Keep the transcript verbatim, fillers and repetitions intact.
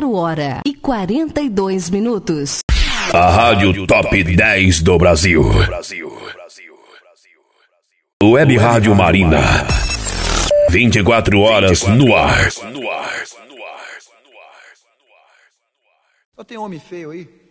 zero hora e quarenta e dois minutos. A Rádio Top dez do Brasil. Web Rádio Marina. vinte e quatro horas no ar. Só tem homem feio aí?